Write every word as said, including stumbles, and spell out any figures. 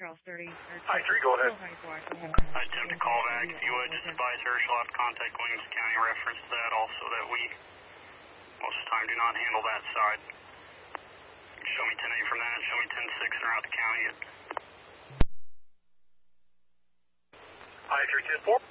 Charles thirty. Hi, three, go ahead. I attempt to call back. If you would, just advise Herschel have to contact Williams County, reference that also that we, most of the time, do not handle that side. Show me ten eight from that, show me ten six and route to county it. Hi, three ten four.